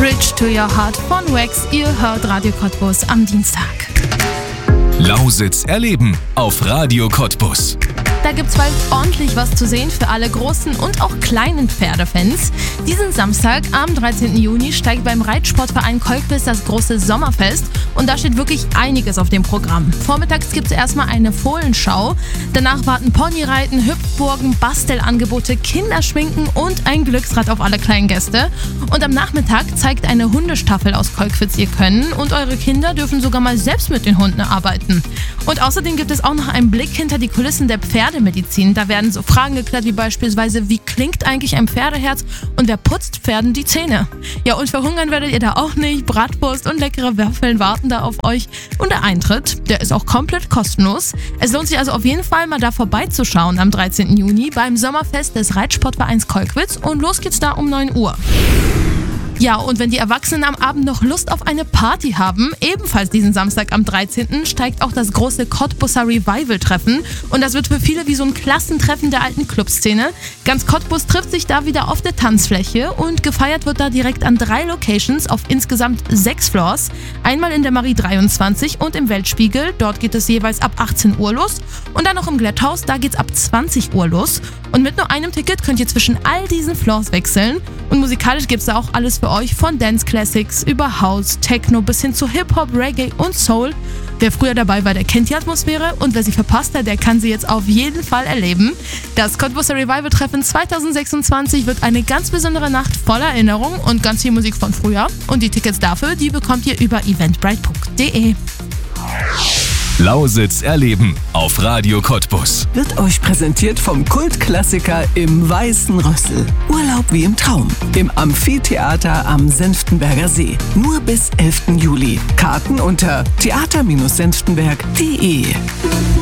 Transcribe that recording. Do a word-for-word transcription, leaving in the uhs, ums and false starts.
Bridge to Your Heart von Wax. Ihr hört Radio Cottbus am Dienstag. Lausitz erleben auf Radio Cottbus. Da gibt's bald ordentlich was zu sehen für alle großen und auch kleinen Pferdefans. Diesen Samstag, am dreizehnten Juni, steigt beim Reitsportverein Kolkwitz das große Sommerfest und da steht wirklich einiges auf dem Programm. Vormittags gibt's erstmal eine Fohlenschau, danach warten Ponyreiten, Hüpfburgen, Bastelangebote, Kinderschminken und ein Glücksrad auf alle kleinen Gäste. Und am Nachmittag zeigt eine Hundestaffel aus Kolkwitz ihr Können und eure Kinder dürfen sogar mal selbst mit den Hunden arbeiten. Und außerdem gibt es auch noch einen Blick hinter die Kulissen der Pferdemedizin. Da werden so Fragen geklärt wie beispielsweise, wie klingt eigentlich ein Pferdeherz und wer putzt Pferden die Zähne? Ja, und verhungern werdet ihr da auch nicht. Bratwurst und leckere Waffeln warten da auf euch. Und der Eintritt, der ist auch komplett kostenlos. Es lohnt sich also auf jeden Fall mal da vorbeizuschauen am dreizehnten Juni beim Sommerfest des Reitsportvereins Kolkwitz und los geht's da um neun Uhr. Ja, und wenn die Erwachsenen am Abend noch Lust auf eine Party haben, ebenfalls diesen Samstag am dreizehnten steigt auch das große Cottbuser Revival-Treffen. Und das wird für viele wie so ein Klassentreffen der alten Clubszene. Ganz Cottbus trifft sich da wieder auf der Tanzfläche und gefeiert wird da direkt an drei Locations auf insgesamt sechs Floors. Einmal in der Marie dreiundzwanzig und im Weltspiegel, dort geht es jeweils ab achtzehn Uhr los. Und dann noch im Glätthaus, da geht's ab zwanzig Uhr los. Und mit nur einem Ticket könnt ihr zwischen all diesen Floors wechseln. Und musikalisch gibt's da auch alles für euch, von Dance Classics über House, Techno bis hin zu Hip-Hop, Reggae und Soul. Wer früher dabei war, der kennt die Atmosphäre und wer sie verpasst hat, der kann sie jetzt auf jeden Fall erleben. Das Cottbuser Revival-Treffen zweitausendsechsundzwanzig wird eine ganz besondere Nacht voller Erinnerung und ganz viel Musik von früher. Und die Tickets dafür, die bekommt ihr über eventbrite punkt de. Lausitz erleben auf Radio Cottbus. Wird euch präsentiert vom Kultklassiker im Weißen Rössel. Urlaub wie im Traum. Im Amphitheater am Senftenberger See. Nur bis elften Juli. Karten unter theater Bindestrich senftenberg punkt de.